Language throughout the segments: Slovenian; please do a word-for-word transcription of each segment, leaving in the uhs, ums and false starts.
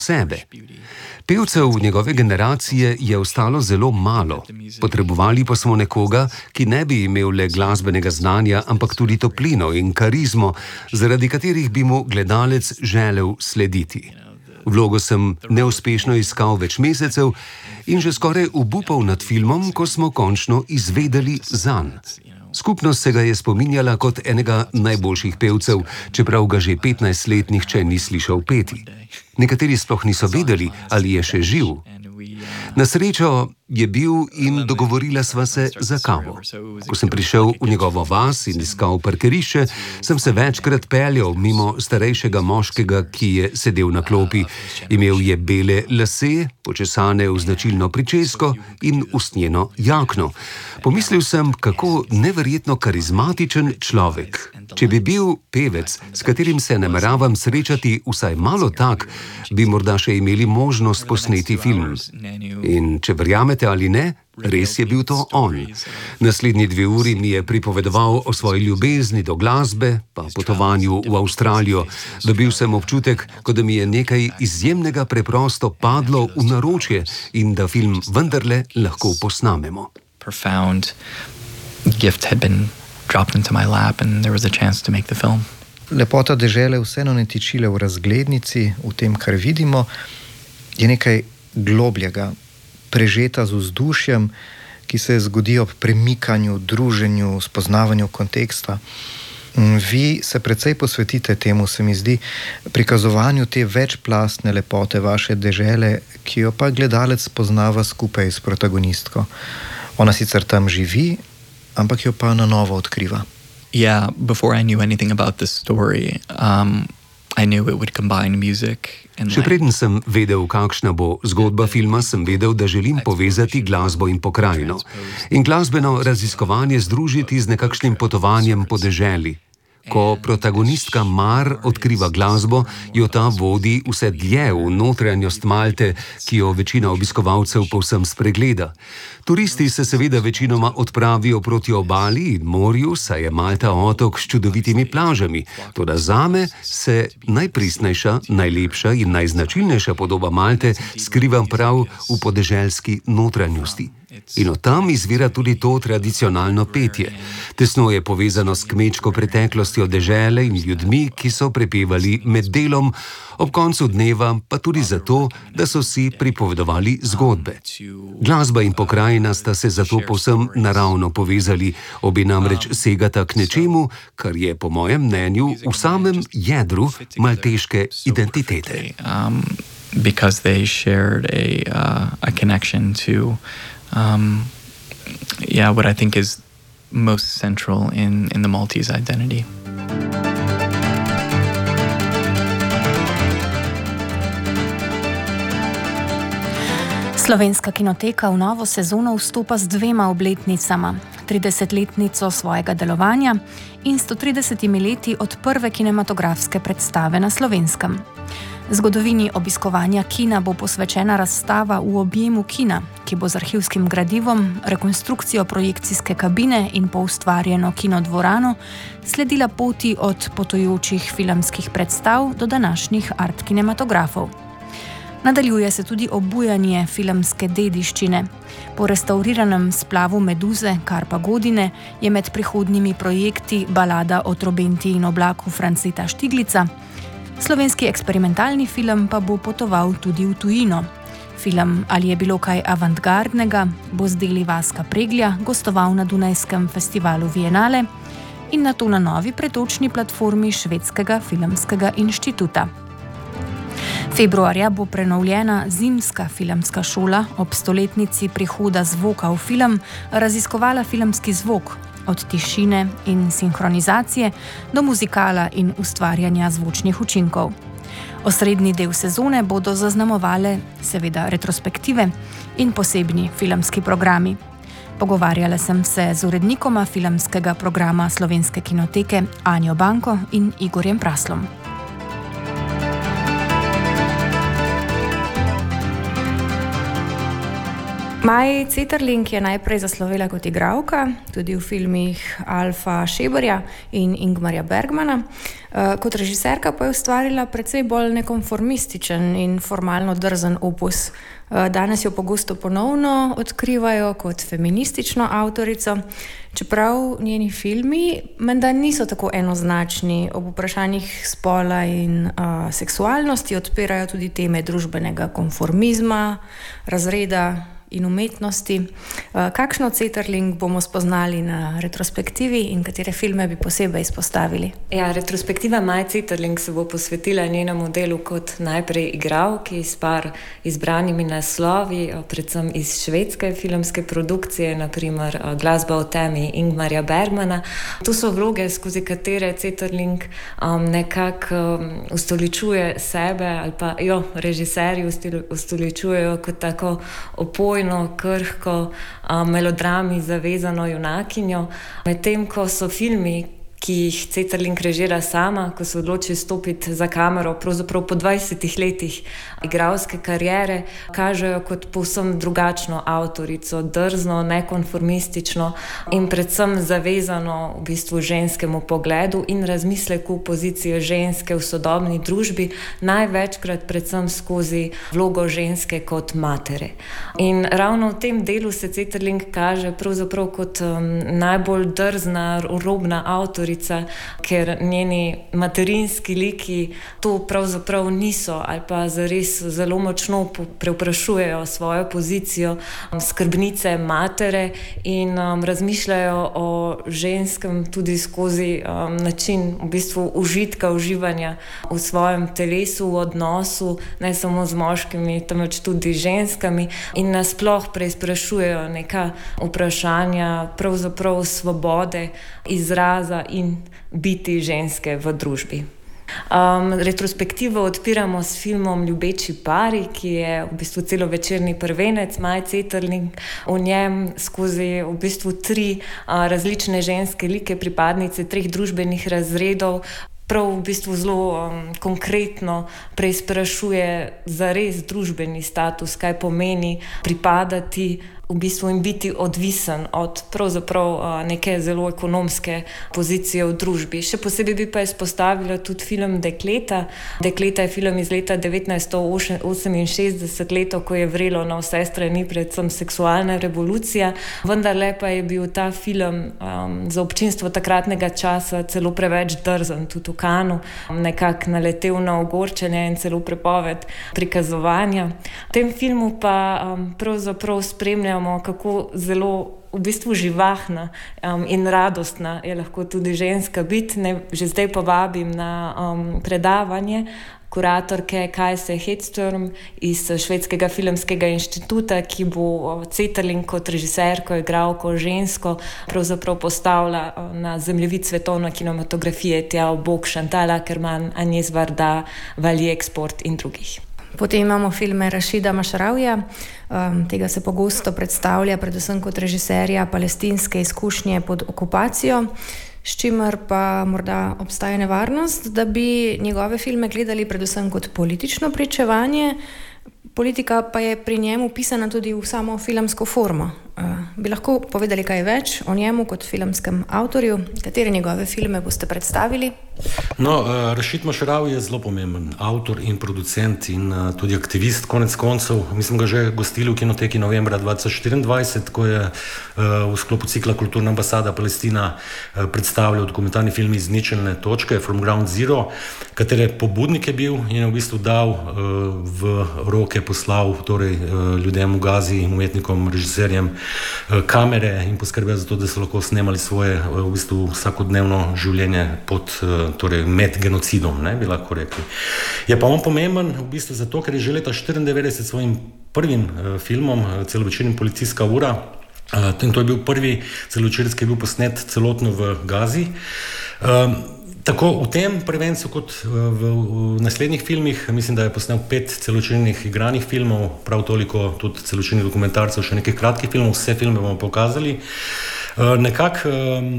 sebe. Pevcev njegove generacije je ostalo zelo malo. Potrebovali pa smo nekoga, ki ne bi imel le glasbenega znanja, ampak tudi toplino in karizmo, zaradi katerih bi mu gledalec želel slediti. Vlogo sem neuspešno iskal več mesecev in že skoraj obupal nad filmom, ko smo končno izvedeli zanj. Skupnost se ga je spominjala kot enega najboljših pevcev, čeprav ga že petnajst let nihče ni slišal peti. Nekateri sploh niso vedeli, ali je še živ. Na srečo je bil in dogovorila sva se za kavo. Ko sem prišel v njegovo vas in iskal parkirišče, sem se večkrat peljal mimo starejšega moškega, ki je sedel na klopi. Imel je bele lase, počesane v značilno pričesko in usnjeno jakno. Pomislil sem, kako neverjetno karizmatičen človek. Če bi bil pevec, s katerim se nameravam srečati vsaj malo tak, bi morda še imeli možnost posneti film. In če verjamete ali ne, res je bil to on. Naslednji dve uri mi je pripovedoval o svoji ljubezni do glasbe, pa potovanju v Avstralijo. Dobil sem občutek, kot da mi je nekaj izjemnega preprosto padlo v naročje in da film vendarle lahko posnamemo. Profound gift had been dropped into my lap and there was a chance to make the film. Lepota dežele vseeno ne tičile v razglednici, v tem, kar vidimo, je nekaj globljega, prežeta z vzdušjem, ki se zgodi ob premikanju, druženju, spoznavanju konteksta. Vi se precej posvetite temu, se mi zdi, prikazovanju te večplastne lepote vaše dežele, ki jo pa gledalec poznava skupaj s protagonistko. Ona sicer tam živi, ampak jo pa na novo odkriva. Yeah, before I knew anything about this story, um, I knew it would combine music and Še preden sem vedel, kakšna bo zgodba filma, sem vedel, da želim povezati glasbo in pokrajino. In glasbeno raziskovanje združiti z nekakšnim potovanjem po deželi. Ko protagonistka Mar odkriva glasbo, jo ta vodi vse dlje v notranjost Malte, ki jo večina obiskovalcev povsem spregleda. Turisti se seveda večinoma odpravijo proti obali in morju, saj je Malta otok s čudovitimi plažami. Toda zame se najpristnejša, najlepša in najznačilnejša podoba Malte skriva prav v podeželski notranjosti. In od tam izvira tudi to tradicionalno petje. Tesno je povezano s kmečko preteklostjo dežele in ljudmi, ki so prepevali med delom, ob koncu dneva pa tudi zato, da so si pripovedovali zgodbe. Glasba in pokrajina sta se zato povsem naravno povezali, obe namreč segata k nečemu, kar je po mojem mnenju v samem jedru malteške identitete. Um, because they shared a, uh, a connection to Um, yeah, what I think is most central in, in the Maltese identity. Slovenska kinoteka v novo sezono vstopa z dvema obletnicama, tridesetletnico svojega delovanja in stotridesetimi leti od prve kinematografske predstave na Slovenskem. Zgodovini obiskovanja kina bo posvečena razstava V objemu kina, ki bo z arhivskim gradivom, rekonstrukcijo projekcijske kabine in poustvarjeno kinodvorano sledila poti od potujočih filmskih predstav do današnjih art kinematografov. Nadaljuje se tudi obujanje filmske dediščine. Po restauriranem splavu Meduze Karpa Godine je med prihodnjimi projekti Balada o trobenti in oblaku Franceta Štiglica. Slovenski eksperimentalni film pa bo potoval tudi v tujino. Film Ali je bilo kaj avantgardnega bo z deli Vaska Preglja gostoval na Dunajskem festivalu Vienale in nato na novi pretočni platformi Švedskega filmskega inštituta. Februarja bo prenovljena zimska filmska šola ob stoletnici prihoda zvoka v film raziskovala filmski zvok, od tišine in sinhronizacije do muzikala in ustvarjanja zvočnih učinkov. Osrednji del sezone bodo zaznamovale seveda retrospektive in posebni filmski programi. Pogovarjala sem se z urednikoma filmskega programa Slovenske kinoteke Anjo Banko in Igorjem Praslom. Maj Ceterling je najprej zaslovela kot igralka, tudi v filmih Alfa Šeberja in Ingmarja Bergmana. Kot režiserka pa je ustvarila precej bolj nekonformističen in formalno drzen opus. Danes jo pogosto ponovno odkrivajo kot feministično avtorico, čeprav njeni filmi menda niso tako enoznačni. Ob vprašanjih spola in uh, seksualnosti odpirajo tudi teme družbenega konformizma, razreda in umetnosti. Kakšno Zeterling bomo spoznali na retrospektivi in katere filme bi posebej izpostavili? Ja, retrospektiva Maje Zeterling se bo posvetila njenemu delu kot najprej igralki s par izbranimi naslovi, predvsem iz švedske filmske produkcije, naprimer Glasba o temi Ingmarja Bergmana. To so vloge, skozi katere Zeterling um, nekako um, ustoličuje sebe ali pa jo, režiserji ustoličujejo kot tako opoj krhko, melodrami zavezano junakinjo, medtem ko so filmi, ki jih Zeterling režira sama, ko se odloči stopiti za kamero, pravzaprav po dvajsetih letih igralske kariere, kažejo kot povsem drugačno avtorico, drzno, nekonformistično in predvsem zavezano v bistvu ženskemu pogledu in razmisleku pozicije ženske v sodobni družbi, največkrat predvsem skozi vlogo ženske kot matere. In ravno v tem delu se Zeterling kaže pravzaprav kot um, najbolj drzna, robna avtorica, ker njeni materinski liki to pravzaprav niso ali pa zares zelo močno prevprašujejo svojo pozicijo skrbnice matere in um, razmišljajo o ženskem tudi skozi um, način v bistvu užitka, uživanja v svojem telesu, v odnosu, ne samo z moškimi, temveč tudi ženskami in nasploh preizprašujejo neka vprašanja pravzaprav svobode, izraza in biti ženske v družbi. Um, retrospektivo odpiramo s filmom Ljubeči pari, ki je v bistvu celovečerni prvenec Maje Zeterling. V njem skozi v bistvu tri uh, različne ženske like, pripadnice treh družbenih razredov, prav v bistvu zelo um, konkretno preizprašuje zares družbeni status, kaj pomeni pripadati v bistvu in biti odvisen od pravzaprav neke zelo ekonomske pozicije v družbi. Še posebej bi pa izpostavila tudi film Dekleta. Dekleta je film iz leta devetnajststo oseminšestdeset, leto, ko je vrelo na vse strani predvsem seksualna revolucija, vendarle pa je bil ta film um, za občinstvo takratnega časa celo preveč drzen, tudi v Kanu, nekako naletel na ogorčenje in celo prepoved prikazovanja. V tem filmu pa um, pravzaprav spremljamo, kako zelo v bistvu živahna um, in radostna je lahko tudi ženska biti. Ne, že zdaj pa vabim na um, predavanje kuratorke Kajse Hedström iz Švedskega filmskega inštituta, ki bo Zeterling kot režiserko, igralko, žensko pravzaprav postavlja na zemljevid svetovne kinematografije, Tjao Bok, Chantal Akerman, Agnès Varda, Valier Export in drugih. Potem imamo filme Rašida Mašaravija, um, tega se pogosto predstavlja predvsem kot režiserja palestinske izkušnje pod okupacijo, s čimer pa morda obstaja nevarnost, da bi njegove filme gledali predvsem kot politično pričevanje, politika pa je pri njemu pisana tudi v samo filmsko formo. Uh, bi lahko povedali kaj več o njemu kot filmskem avtorju? Katere njegove filme boste predstavili? No, uh, Rašid Mašaravi je zelo pomemben avtor in producent in uh, tudi aktivist, konec koncev. Mi smo ga že gostili v Kinoteki novembra dva tisoč štiriindvajset, ko je uh, v sklopu cikla Kulturna ambasada Palestina uh, predstavljal dokumentarni film Izničelne točke, From Ground Zero, katere pobudnik je bil in je v bistvu dal uh, v roke, poslal torej, uh, ljudem v Gazi, umetnikom, režiserjem kamere in poskrbel za to, da so lahko snemali svoje v bistvu vsakodnevno življenje pod, torej med genocidom, ne, bi lahko rekli. Je pa on pomemben v bistvu zato, ker je že leta štiriindevetdeset svojim prvim uh, filmom, celovečernim Policijska ura, uh, in to je bil prvi celovečerec, ki je bil posnet celotno v Gazi. Uh, Tako v tem prvencu kot v, v, v naslednjih filmih, mislim, da je posnel pet celovečernih igranih filmov, prav toliko tudi celovečernih dokumentarcev, še nekaj kratkih filmov, vse filme bomo pokazali. Uh, nekako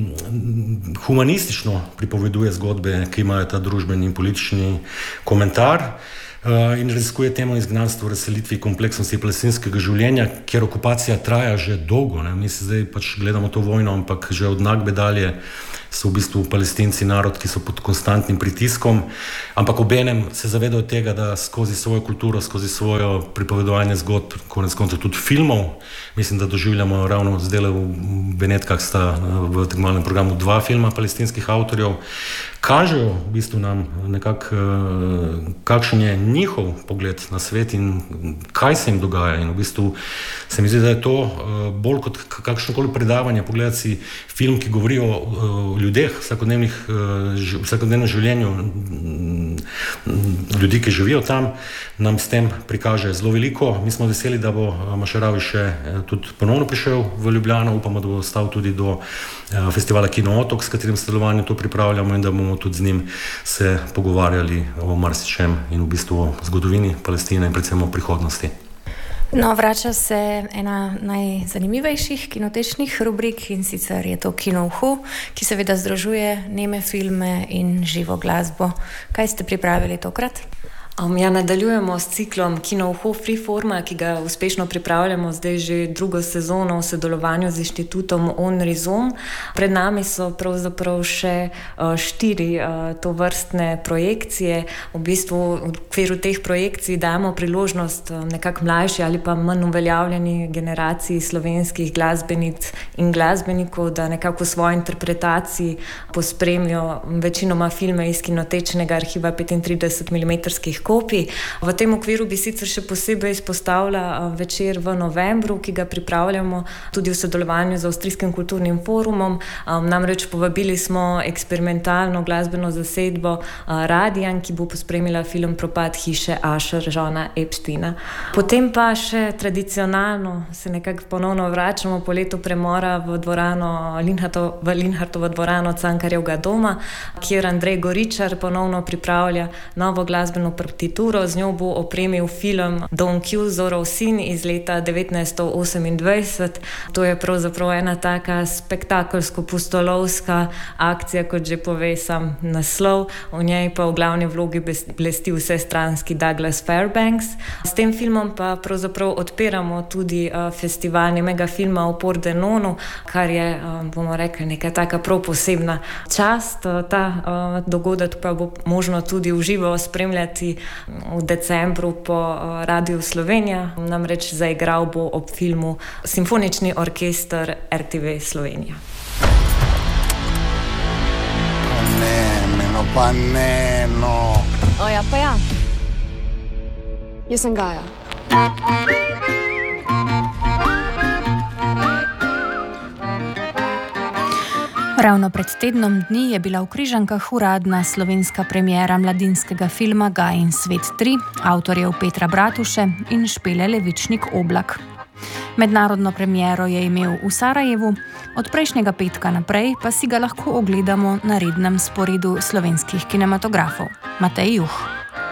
um, humanistično pripoveduje zgodbe, ki imajo ta družbeni in politični komentar. Uh, in raziskuje temo izgnanstva, razselitvi, kompleksnosti palestinskega življenja, kjer okupacija traja že dolgo. Ne? Mi se zdaj pač gledamo to vojno, ampak že od Nakbe dalje so v bistvu Palestinci narod, ki so pod konstantnim pritiskom, ampak obenem se zavedajo tega, da skozi svojo kulturo, skozi svojo pripovedovanje zgodb, konec koncev tudi filmov, mislim, da doživljamo ravno zdaj v Benetkah sta v tekmovalnem programu dva filma palestinskih avtorjev, kažejo v bistvu nam nekako, kakšen je njihov pogled na svet in kaj se jim dogaja. In v bistvu se mi zdi, da je to bolj kot kakšnokoli predavanje, pogledati si film, ki govori o ljudeh, vsakodnevnih, vsakodnevnem življenju ljudi, ki živijo tam, nam s tem prikaže zelo veliko. Mi smo veseli, da bo Mašaravi še tudi ponovno prišel v Ljubljano, upamo, da bo ostal tudi do festivala Kino Otok, s katerim sodelovanjem to pripravljamo in da bomo tudi z njim se pogovarjali o marsičem in v bistvu o zgodovini Palestine in predvsem o prihodnosti. No, vrača se ena najzanimivejših kinotečnih rubrik in sicer je to Kino Uhu, ki seveda združuje neme filme in živo glasbo. Kaj ste pripravili tokrat? Um, ja, nadaljujemo s ciklom Kino Uhu Freeforma, ki ga uspešno pripravljamo zdaj že drugo sezono v sodelovanju z inštitutom On Rizom. Pred nami so pravzaprav še uh, štiri uh, tovrstne projekcije. V bistvu v okviru teh projekcij dajemo priložnost uh, nekako mlajši ali pa manj uveljavljeni generaciji slovenskih glasbenic in glasbenikov, da nekako v svoji interpretaciji pospremljajo večinoma filme iz kinotečnega arhiva petintrideset milimetrskih kopij. V tem okviru bi sicer še posebej izpostavila večer v novembru, ki ga pripravljamo tudi v sodelovanju z Avstrijskim kulturnim forumom. Namreč povabili smo eksperimentalno glasbeno zasedbo Radian, ki bo pospremila film Propad hiše Asher Johna Epsteina. Potem pa še tradicionalno se nekako ponovno vračamo po letu premora v dvorano Linharto, v Linhartovo dvorano Cankarjevga doma, kjer Andrej Goričar ponovno pripravlja novo glasbeno partituro. Z njo bo opremil film Don Q, Zorov sin iz leta devetnajststo osemindvajset. To je pravzaprav ena taka spektakelsko-pustolovska akcija, kot že pove sam naslov. V njej pa v glavni vlogi blesti vsestranski Douglas Fairbanks. S tem filmom pa pravzaprav odpiramo tudi uh, festival nemega filma v Pordenonu, kar je, uh, bomo rekli, neka taka prav posebna čast. Uh, ta uh, dogodek pa bo možno tudi v živo spremljati v decembru po uh, Radiu Slovenija. Namreč zaigral bo ob filmu Simfonični orkester R T V Slovenija. Ne, no pa ne, no. O ja, pa ja. Jaz sem Gaja. Ravno pred tednom dni je bila v Križankah uradna slovenska premiera mladinskega filma Gajin svet tri, avtorjev Petra Bratuše in Špele Levičnik Oblak. Mednarodno premiero je imel v Sarajevu, od prejšnjega petka naprej pa si ga lahko ogledamo na rednem sporedu slovenskih kinematografov. Matej Juh.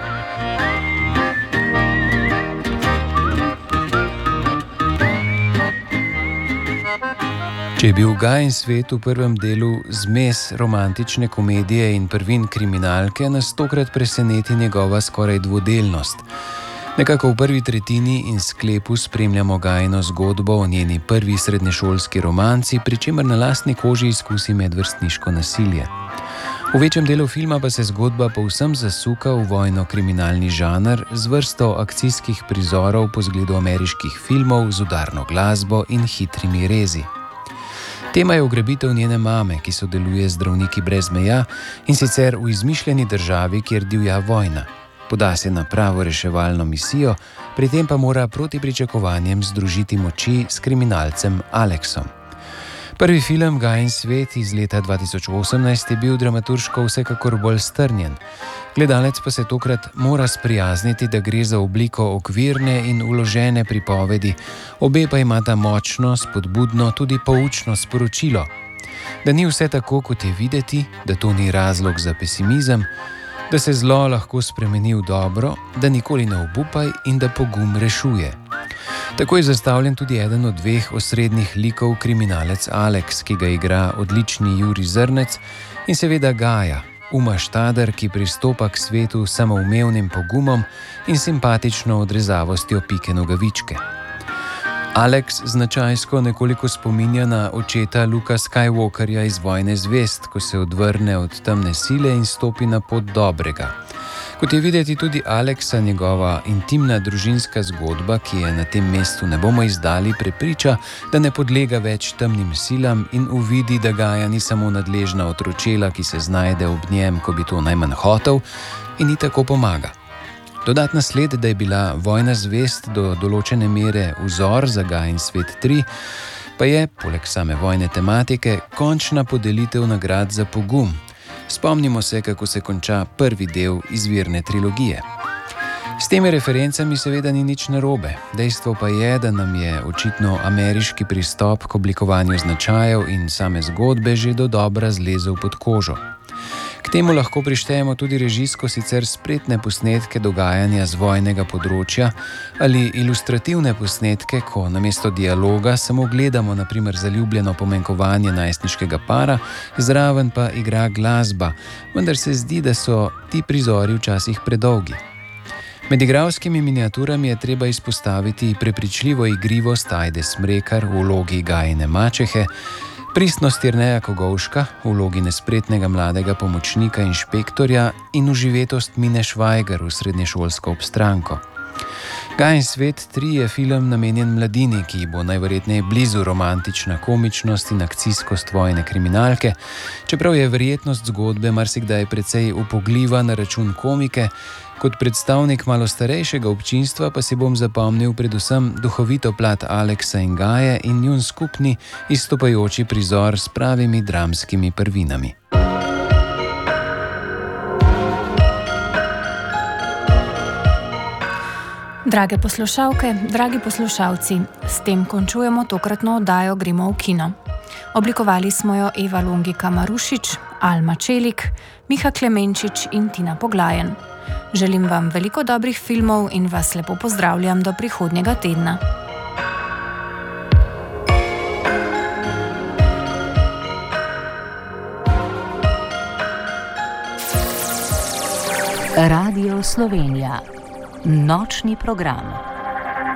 Če je bil Gajin svet v prvem delu zmes romantične komedije in prvin kriminalke, nas tokrat preseneti njegova skoraj dvodelnost. Nekako v prvi tretjini in sklepu spremljamo Gajino zgodbo o njeni prvi srednješolski romanci, pri čemer na lastni koži izkusi medvrstniško nasilje. V večjem delu filma pa se zgodba povsem zasuka v vojno-kriminalni žanr z vrsto akcijskih prizorov po zgledu ameriških filmov z udarno glasbo in hitrimi rezi. Tema je ugrabitev njene mame, ki sodeluje z Zdravniki brez meja in sicer v izmišljeni državi, kjer divja vojna. Poda se na pravo reševalno misijo, pri tem pa mora proti pričakovanjem združiti moči s kriminalcem Aleksom. Prvi film Gajin svet iz leta dva tisoč osemnajst je bil dramaturško vsekakor bolj strnjen. Gledalec pa se tokrat mora sprijazniti, da gre za obliko okvirne in vložene pripovedi, obe pa imata močno, spodbudno, tudi poučno sporočilo. Da ni vse tako, kot je videti, da to ni razlog za pesimizem, da se zlo lahko spremeni v dobro, da nikoli ne obupaj in da pogum rešuje. Tako je zastavljen tudi eden od dveh osrednjih likov, kriminalec Aleks, ki ga igra odlični Jurij Zrnec, in seveda Gaja, Uma Štader, ki pristopa k svetu s samoumevnim pogumom in simpatično odrezavostjo Pike Nogavičke. Alex značajsko nekoliko spominja na očeta Luka Skywalkerja iz Vojne zvezd, ko se odvrne od temne sile in stopi na pot dobrega. Kot je videti tudi Alexa, njegova intimna družinska zgodba, ki je na tem mestu ne bomo izdali, prepriča, da ne podlega več temnim silam in uvidi, da Gaja ni samo nadležna otročela, ki se znajde ob njem, ko bi to najmanj hotel, in ji tako pomaga. Dodatna sled, da je bila Vojna zvezd do določene mere vzor za Gajin svet tri, pa je, poleg same vojne tematike, končna podelitev nagrad za pogum. Spomnimo se, kako se konča prvi del izvirne trilogije. S temi referencami seveda ni nič narobe. Dejstvo pa je, da nam je očitno ameriški pristop k oblikovanju značajev in same zgodbe že dodobra zlezel pod kožo. K temu lahko prištejemo tudi režijsko sicer spretne posnetke dogajanja z vojnega področja ali ilustrativne posnetke, ko namesto dialoga samo gledamo na primer zaljubljeno pomenkovanje najstniškega para, zraven pa igra glasba, vendar se zdi, da so ti prizori včasih predolgi. Med igralskimi miniaturami je treba izpostaviti prepričljivo igrivost Ajde Smrekar v vlogi Gajine mačehe, pristnost Jerneja Kogovška v vlogi nespretnega mladega pomočnika inšpektorja in uživetost Mine Švajger v srednješolsko obstranko. Gajin svet tri je film namenjen mladini, ki bo najverjetneje blizu romantična komičnost in akcijskost vojne kriminalke, čeprav je verjetnost zgodbe marsikdaj precej upogljiva na račun komike. Kot predstavnik malo starejšega občinstva pa si bom zapomnil predvsem duhovito plat Alexa in Gaje in njun skupni izstopajoči prizor s pravimi dramskimi prvinami. Drage poslušalke, dragi poslušalci, s tem končujemo tokratno oddajo Gremo v kino. Oblikovali smo jo Eva Longika Marušič, Alma Čelik, Miha Klemenčič in Tina Poglajen. Želim vam veliko dobrih filmov in vas lepo pozdravljam do prihodnjega tedna. Radio Slovenija. Nočni program.